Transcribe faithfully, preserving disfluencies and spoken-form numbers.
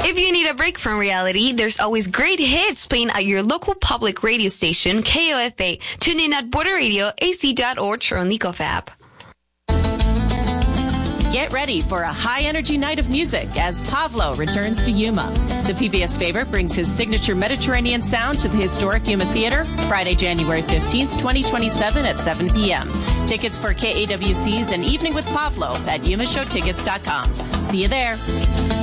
If you need a break from reality, there's always great hits playing at your local public radio station, K O F A. Tune in at border radio a c dot org or on the Go app. Get ready for a high-energy night of music as Pavlo returns to Yuma. The P B S favorite brings his signature Mediterranean sound to the historic Yuma Theater Friday, January fifteenth, twenty twenty-seven at seven p.m. Tickets for K A W C's An Evening with Pavlo at yuma show tickets dot com. See you there.